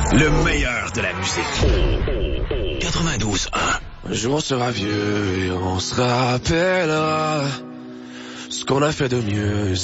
Le meilleur de la musique. 92.1. Un jour on sera vieux et on se rappellera ce qu'on a fait de mieux.